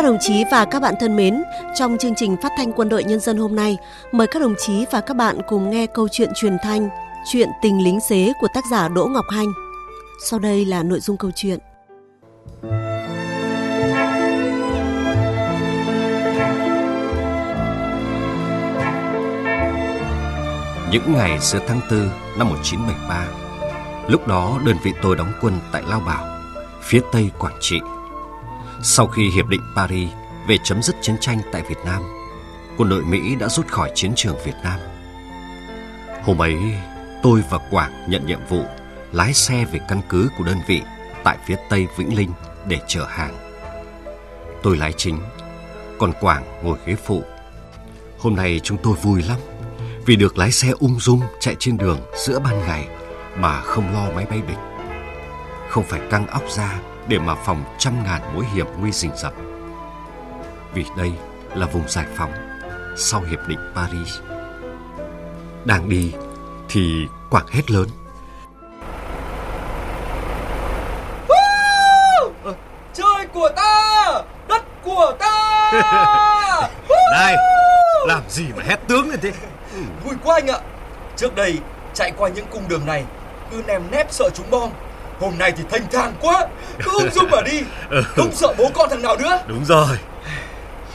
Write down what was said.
Các đồng chí và các bạn thân mến, trong chương trình phát thanh Quân đội Nhân dân hôm nay, mời các đồng chí và các bạn cùng nghe câu chuyện truyền thanh Chuyện tình lính xế của tác giả Đỗ Ngọc Hanh. Sau đây là nội dung câu chuyện. Những ngày giữa tháng 4 năm 1973, lúc đó đơn vị tôi đóng quân tại Lao Bảo, phía tây Quảng Trị. Sau khi Hiệp định Paris về chấm dứt chiến tranh tại Việt Nam, quân đội Mỹ đã rút khỏi chiến trường Việt Nam. Hôm ấy, tôi và Quảng nhận nhiệm vụ lái xe về căn cứ của đơn vị tại phía tây Vĩnh Linh để chở hàng. Tôi lái chính, còn Quảng ngồi ghế phụ. Hôm nay chúng tôi vui lắm vì được lái xe ung dung chạy trên đường giữa ban ngày mà không lo máy bay địch, không phải căng óc ra để mà phòng trăm ngàn mối hiểm nguy rình rập. Vì đây là vùng giải phóng sau Hiệp định Paris. Đang đi thì Quảng hét lớn: trời của ta, đất của ta! Này, làm gì mà hét tướng lên thế? Vui quá anh ạ. Trước đây chạy qua những cung đường này cứ nèm nép sợ trúng bom. Hôm nay thì thanh thản quá, cứ ung dung mà đi, không sợ bố con thằng nào nữa. Đúng rồi,